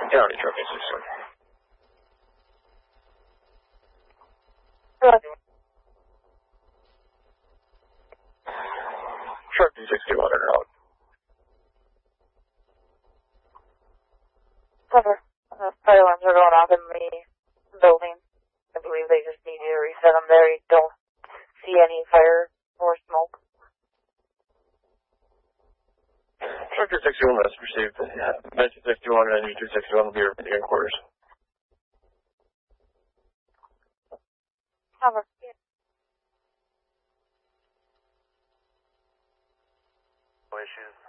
County Trophy 61. Hello. Trophy 61 and out. Cover. Fire alarms are going off in the building. I believe they just need you to reset them there. You don't see any fire or smoke. Trophy 61 must received. 1961 and 261 will be in quarters. Cover. No issues.